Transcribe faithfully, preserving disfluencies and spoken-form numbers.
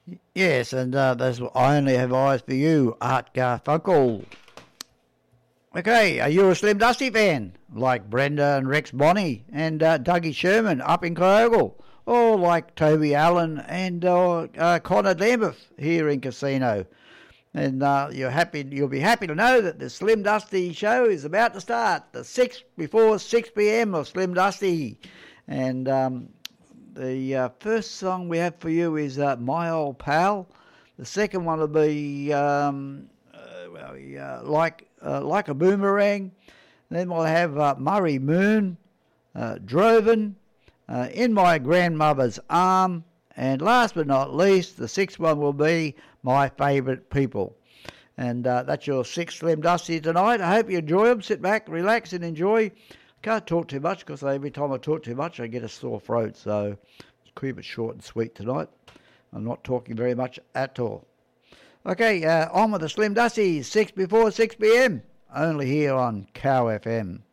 Yes, and uh, that's what I Only Have Eyes for You, Art Garfunkel. Okay, are you a Slim Dusty fan? Like Brenda and Rex Bonney and uh, Dougie Sherman up in Kyogle? Or like Toby Allen and uh, uh, Connor Lambeth here in Casino? And uh, you're happy, you'll be happy to know that the Slim Dusty show is about to start. The six before six p.m. of Slim Dusty. And um, the uh, first song we have for you is uh, My Old Pal. The second one will be um, uh, well, uh, like uh, like a Boomerang. Then we'll have uh, Murray Moon, uh, Droven, uh, In My Grandmother's Arm, and last but not least, the sixth one will be My Favourite People. And uh, that's your six Slim Dusty tonight. I hope you enjoy them. Sit back, relax and enjoy. Can't talk too much because every time I talk too much I get a sore throat. So keep it short and sweet tonight. I'm not talking very much at all. Okay, uh, on with the Slim Dusties, six before six p.m. Only here on Cow F M.